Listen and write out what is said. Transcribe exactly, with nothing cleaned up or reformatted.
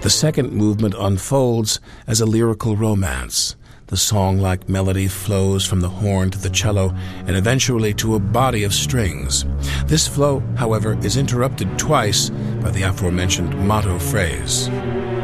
The second movement unfolds as a lyrical romance. The song-like melody flows from the horn to the cello and eventually to a body of strings. This flow, however, is interrupted twice by the aforementioned motto phrase.